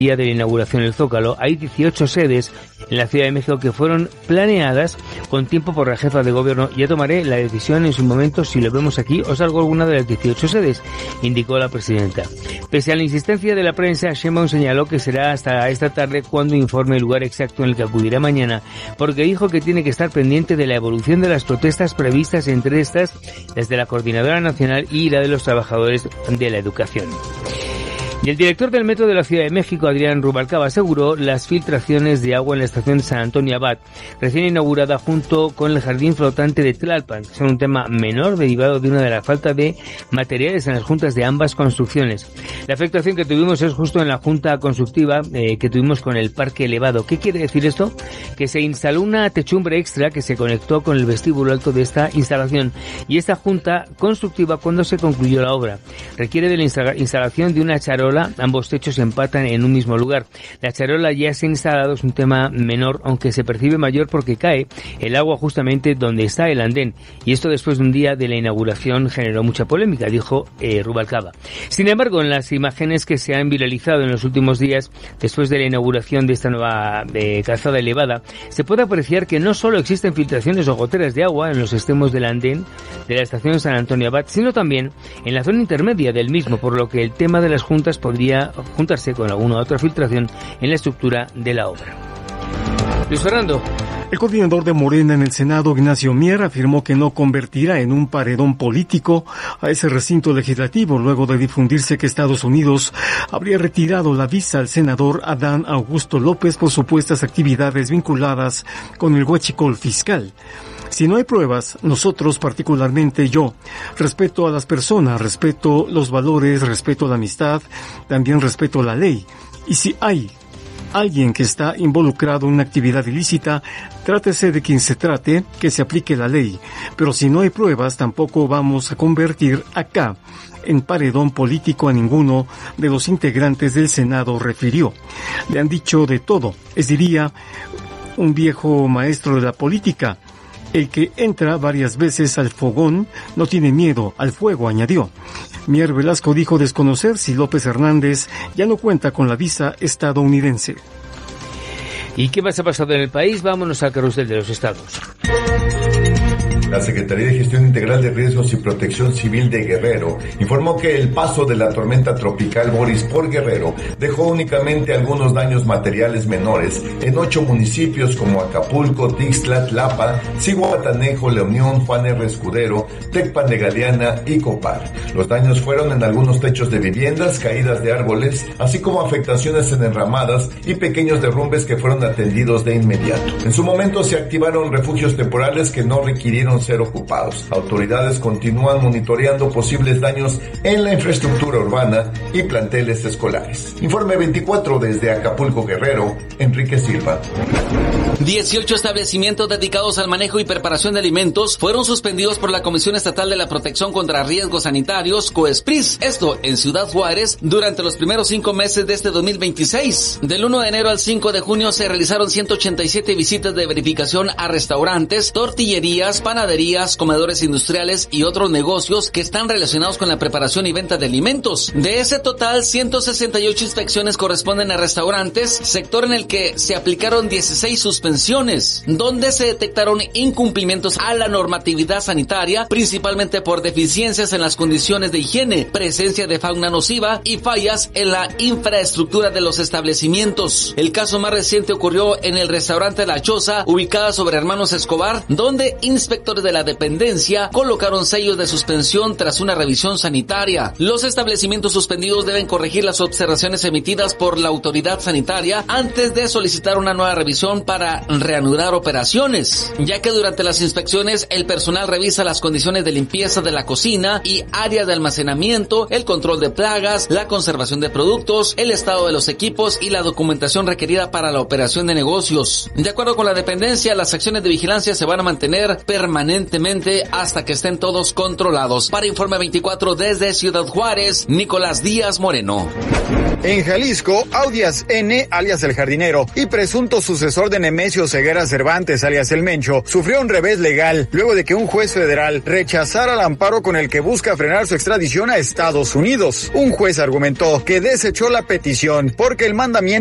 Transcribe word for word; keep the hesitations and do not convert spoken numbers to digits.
día de la inauguración del Zócalo, hay dieciocho sedes en la Ciudad de México que fueron planeadas con tiempo por la jefa de gobierno. Ya tomaré la decisión en su momento si lo vemos aquí o salgo alguna de las dieciocho sedes, indicó la presidenta. Pese a la insistencia de la prensa, Sheinbaum señaló que será hasta esta tarde cuando informe el lugar exacto en el que acudirá mañana, porque dijo que tiene que estar pendiente de la evolución de las protestas previstas, entre estas las de la Coordinadora Nacional y la de los trabajadores de la educación. Y el director del Metro de la Ciudad de México, Adrián Rubalcaba, aseguró las filtraciones de agua en la estación de San Antonio Abad, recién inaugurada junto con el jardín flotante de Tlalpan, que son un tema menor derivado de una de la falta de materiales en las juntas de ambas construcciones. La afectación que tuvimos es justo en la junta constructiva eh, que tuvimos con el parque elevado. ¿Qué quiere decir esto? Que se instaló una techumbre extra que se conectó con el vestíbulo alto de esta instalación, y esta junta constructiva, cuando se concluyó la obra, requiere de la instala- instalación de una charola. Ambos techos se empatan en un mismo lugar. La charola ya se ha instalado, es un tema menor, aunque se percibe mayor porque cae el agua justamente donde está el andén. Y esto, después de un día de la inauguración, generó mucha polémica, dijo eh, Rubalcaba. Sin embargo, en las imágenes que se han viralizado en los últimos días, después de la inauguración de esta nueva eh, calzada elevada, se puede apreciar que no solo existen filtraciones o goteras de agua en los extremos del andén de la estación San Antonio Abad, sino también en la zona intermedia del mismo, por lo que el tema de las juntas podría juntarse con alguna otra filtración en la estructura de la obra. Luis Fernando. El coordinador de Morena en el Senado, Ignacio Mier, afirmó que no convertirá en un paredón político a ese recinto legislativo luego de difundirse que Estados Unidos habría retirado la visa al senador Adán Augusto López por supuestas actividades vinculadas con el huachicol fiscal. Si no hay pruebas, nosotros, particularmente yo, respeto a las personas, respeto los valores, respeto la amistad, también respeto la ley. Y si hay alguien que está involucrado en una actividad ilícita, trátese de quien se trate, que se aplique la ley. Pero si no hay pruebas, tampoco vamos a convertir acá en paredón político a ninguno de los integrantes del Senado, refirió. Le han dicho de todo, es diría un viejo maestro de la política. El que entra varias veces al fogón no tiene miedo al fuego, añadió. Mier Velasco dijo desconocer si López Hernández ya no cuenta con la visa estadounidense. ¿Y qué más ha pasado en el país? Vámonos al carrusel de los estados. La Secretaría de Gestión Integral de Riesgos y Protección Civil de Guerrero informó que el paso de la tormenta tropical Boris por Guerrero dejó únicamente algunos daños materiales menores en ocho municipios como Acapulco, Tixtla, Tlapa, Zihuatanejo, La Unión, Juan R. Escudero, Tecpan de Galeana y Copar. Los daños fueron en algunos techos de viviendas, caídas de árboles, así como afectaciones en enramadas y pequeños derrumbes que fueron atendidos de inmediato. En su momento se activaron refugios temporales que no requirieron ser ocupados. Autoridades continúan monitoreando posibles daños en la infraestructura urbana y planteles escolares. Informe veinticuatro desde Acapulco, Guerrero, Enrique Silva. dieciocho establecimientos dedicados al manejo y preparación de alimentos fueron suspendidos por la Comisión Estatal de la Protección contra Riesgos Sanitarios, COESPRIS, esto en Ciudad Juárez, durante los primeros cinco meses de este dos mil veintiséis. Del uno de enero al cinco de junio se realizaron ciento ochenta y siete visitas de verificación a restaurantes, tortillerías, panaderías, comedores industriales y otros negocios que están relacionados con la preparación y venta de alimentos. De ese total, ciento sesenta y ocho inspecciones corresponden a restaurantes, sector en el que se aplicaron dieciséis suspensiones, donde se detectaron incumplimientos a la normatividad sanitaria, principalmente por deficiencias en las condiciones de higiene, presencia de fauna nociva y fallas en la infraestructura de los establecimientos. El caso más reciente ocurrió en el restaurante La Choza, ubicada sobre Hermanos Escobar, donde inspectores de la dependencia colocaron sellos de suspensión tras una revisión sanitaria. Los establecimientos suspendidos deben corregir las observaciones emitidas por la autoridad sanitaria antes de solicitar una nueva revisión para reanudar operaciones, ya que durante las inspecciones el personal revisa las condiciones de limpieza de la cocina y áreas de almacenamiento, el control de plagas, la conservación de productos, el estado de los equipos y la documentación requerida para la operación de negocios. De acuerdo con la dependencia, las acciones de vigilancia se van a mantener permanentemente permanentemente hasta que estén todos controlados. Para Informe veinticuatro desde Ciudad Juárez, Nicolás Díaz Moreno. En Jalisco, Audias N, alias El Jardinero, y presunto sucesor de Nemesio Ceguera Cervantes, alias El Mencho, sufrió un revés legal luego de que un juez federal rechazara el amparo con el que busca frenar su extradición a Estados Unidos. Un juez argumentó que desechó la petición porque el mandamiento